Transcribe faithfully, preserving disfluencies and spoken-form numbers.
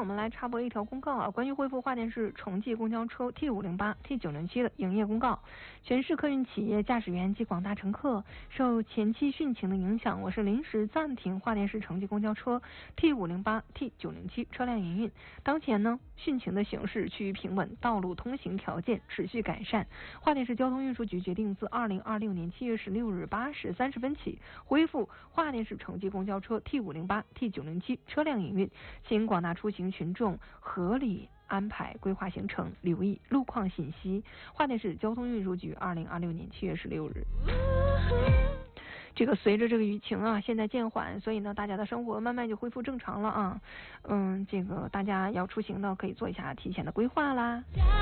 我们来插播一条公告啊，关于恢复桦电市城际公交车 T 五零八、T 九零七的营业公告。全市客运企业驾驶员及广大乘客，受前期汛情的影响，我市临时暂停桦电市城际公交车 T 五零八、T 九零七车辆营运。当前呢，汛情的形势趋于平稳，道路通行条件持续改善。桦电市交通运输局决定自二零二六年七月十六日八时三十分起，恢复桦电市城际公交车 T 五零八、T 九零七车辆营运，请广大出行群众合理安排规划行程，留意路况信息。桦电市交通运输局二零二六年七月十六日。这个随着这个雨情啊，现在渐缓，所以呢，大家的生活慢慢就恢复正常了啊。嗯，这个大家要出行呢，可以做一下提前的规划啦。